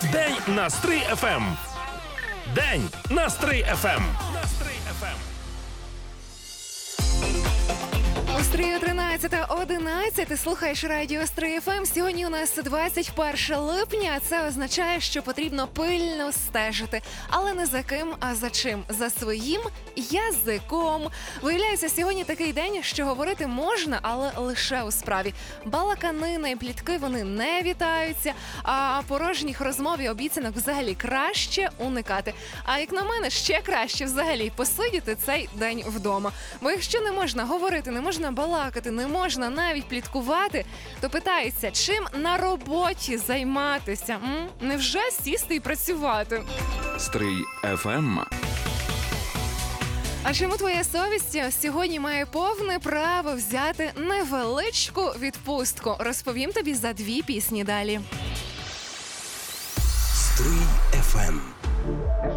День на Стрий ФМ. День на Стрий ФМ. У Стрію 13:11. Слухаєш радіо Стрий ФМ. Сьогодні у нас 21 липня. Це означає, що потрібно пильно стежити. Але не за ким, а за чим? За своїм язиком. Виявляється, сьогодні такий день, що говорити можна, але лише у справі. Балаканина і плітки, вони не вітаються, а порожніх розмов і обіцянок взагалі краще уникати. А як на мене, ще краще взагалі посидіти цей день вдома. Бо якщо не можна говорити, не можна балакати, не можна навіть пліткувати, то питається, чим на роботі займатися? Невже сісти і працювати? Стрий ФМ. А чому твоя совість сьогодні має повне право взяти невеличку відпустку? Розповім тобі за 2 пісні далі. Стрий ФМ.